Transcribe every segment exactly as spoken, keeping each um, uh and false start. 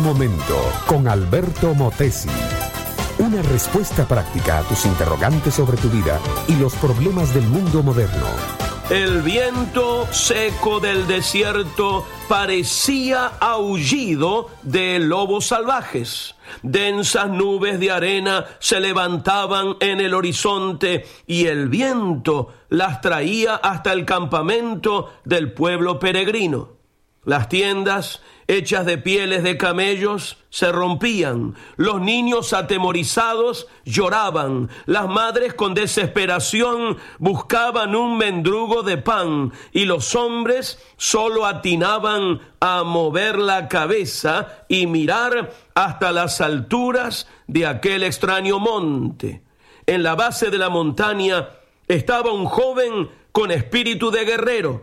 momento con Alberto Motesi. Una respuesta práctica a tus interrogantes sobre tu vida y los problemas del mundo moderno. El viento seco del desierto parecía aullido de lobos salvajes. Densas nubes de arena se levantaban en el horizonte y el viento las traía hasta el campamento del pueblo peregrino. Las tiendas, hechas de pieles de camellos, se rompían. Los niños atemorizados lloraban. Las madres con desesperación buscaban un mendrugo de pan y los hombres solo atinaban a mover la cabeza y mirar hasta las alturas de aquel extraño monte. En la base de la montaña estaba un joven con espíritu de guerrero.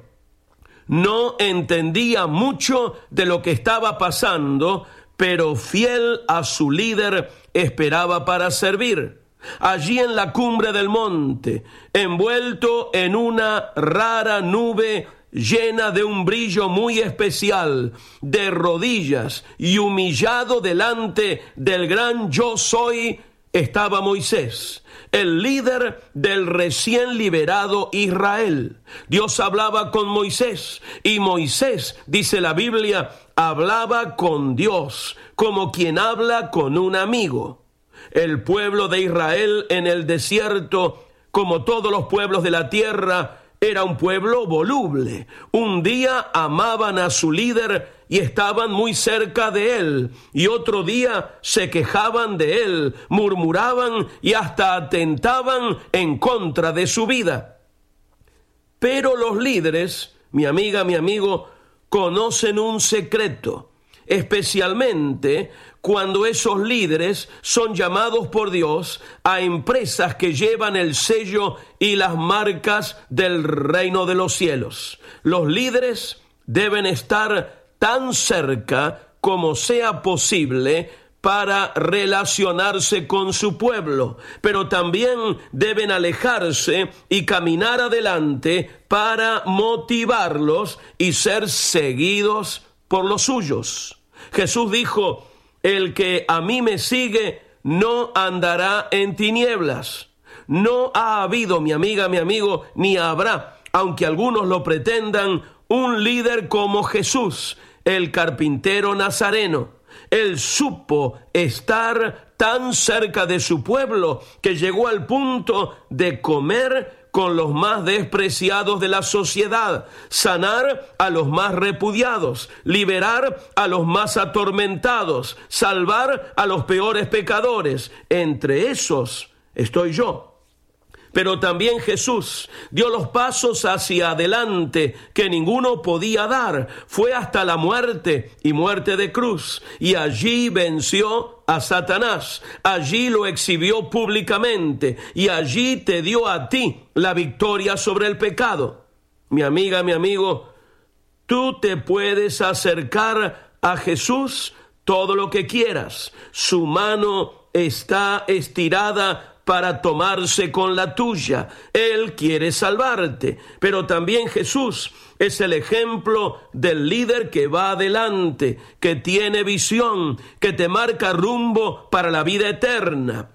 No entendía mucho de lo que estaba pasando, pero fiel a su líder esperaba para servir. Allí en la cumbre del monte, envuelto en una rara nube llena de un brillo muy especial, de rodillas y humillado delante del gran yo soy, estaba Moisés, el líder del recién liberado Israel. Dios hablaba con Moisés y Moisés, dice la Biblia, hablaba con Dios como quien habla con un amigo. El pueblo de Israel en el desierto, como todos los pueblos de la tierra, era un pueblo voluble. Un día amaban a su líder y estaban muy cerca de él, y otro día se quejaban de él, murmuraban y hasta atentaban en contra de su vida. Pero los líderes, mi amiga, mi amigo, conocen un secreto, especialmente cuando esos líderes son llamados por Dios a empresas que llevan el sello y las marcas del reino de los cielos. Los líderes deben estar tan cerca como sea posible para relacionarse con su pueblo, pero también deben alejarse y caminar adelante para motivarlos y ser seguidos por los suyos. Jesús dijo: el que a mí me sigue no andará en tinieblas. No ha habido, mi amiga, mi amigo, ni habrá, aunque algunos lo pretendan, un líder como Jesús, el carpintero nazareno. Él supo estar tan cerca de su pueblo que llegó al punto de comer con los más despreciados de la sociedad, sanar a los más repudiados, liberar a los más atormentados, salvar a los peores pecadores. Entre esos estoy yo. Pero también Jesús dio los pasos hacia adelante que ninguno podía dar. Fue hasta la muerte y muerte de cruz. Y allí venció a Satanás. Allí lo exhibió públicamente. Y allí te dio a ti la victoria sobre el pecado. Mi amiga, mi amigo, tú te puedes acercar a Jesús todo lo que quieras. Su mano está estirada para tomarse con la tuya. Él quiere salvarte, pero también Jesús es el ejemplo del líder que va adelante, que tiene visión, que te marca rumbo para la vida eterna.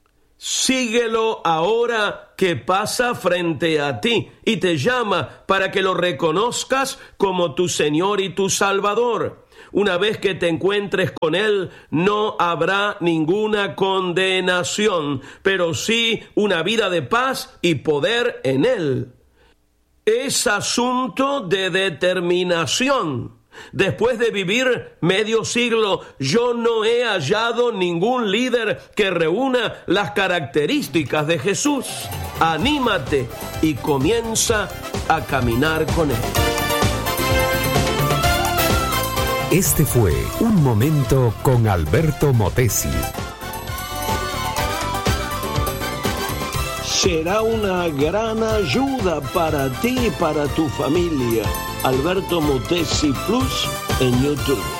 Síguelo ahora que pasa frente a ti y te llama para que lo reconozcas como tu Señor y tu Salvador. Una vez que te encuentres con Él, no habrá ninguna condenación, pero sí una vida de paz y poder en Él. Es asunto de determinación. Después de vivir medio siglo, yo no he hallado ningún líder que reúna las características de Jesús. Anímate y comienza a caminar con Él. Este fue Un Momento con Alberto Motesi. Será una gran ayuda para ti y para tu familia. Alberto Motesi Plus en YouTube.